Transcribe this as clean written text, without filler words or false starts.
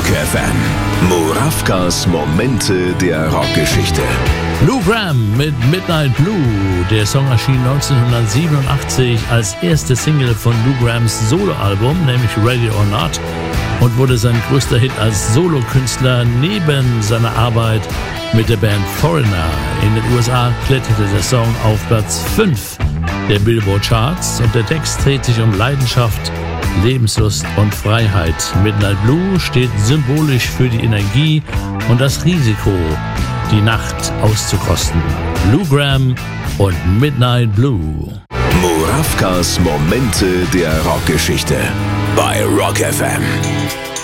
FM. Murawkas Momente der Rockgeschichte. Lou Gramm mit Midnight Blue. Der Song erschien 1987 als erste Single von Lou Gramms Soloalbum, nämlich Ready or Not, und wurde sein größter Hit als Solokünstler neben seiner Arbeit mit der Band Foreigner. In den USA kletterte der Song auf Platz 5 der Billboard Charts und der Text dreht sich um Leidenschaft, Lebenslust und Freiheit. Midnight Blue steht symbolisch für die Energie und das Risiko, die Nacht auszukosten. Lou Gramm und Midnight Blue. Murawkas Momente der Rockgeschichte bei Rock FM.